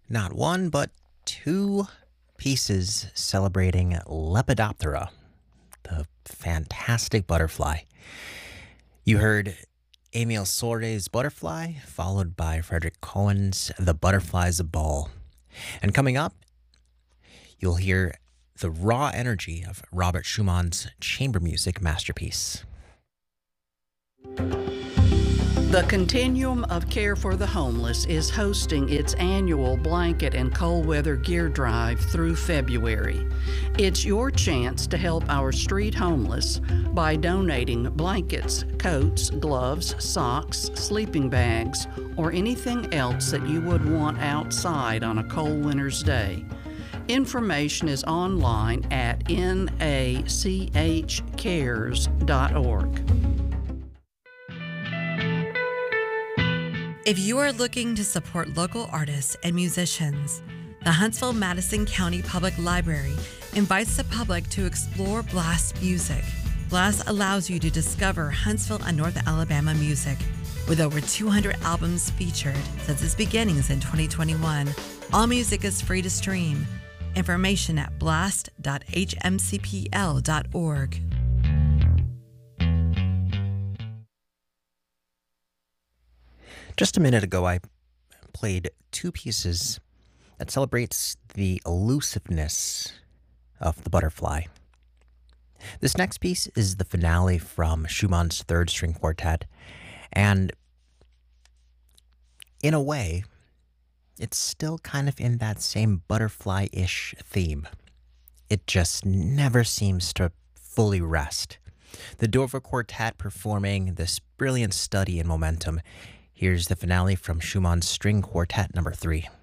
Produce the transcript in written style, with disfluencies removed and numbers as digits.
Not one, but two pieces celebrating Lepidoptera, the fantastic butterfly. You heard Emile Sorde's Butterfly, followed by Frederick Cohen's The Butterfly's Ball. And coming up, you'll hear the raw energy of Robert Schumann's chamber music masterpiece. The Continuum of Care for the Homeless is hosting its annual blanket and cold weather gear drive through February. It's your chance to help our street homeless by donating blankets, coats, gloves, socks, sleeping bags, or anything else that you would want outside on a cold winter's day. Information is online at nachcares.org. If you are looking to support local artists and musicians, the Huntsville-Madison County Public Library invites the public to explore Blast music. Blast allows you to discover Huntsville and North Alabama music. With over 200 albums featured since its beginnings in 2021, all music is free to stream. Information at blast.hmcpl.org. Just a minute ago, I played two pieces that celebrates the elusiveness of the butterfly. This next piece is the finale from Schumann's Third String Quartet, and in a way, it's still kind of in that same butterfly-ish theme. It just never seems to fully rest. The Dover Quartet performing this brilliant study in momentum. Here's the finale from Schumann's String Quartet No. 3.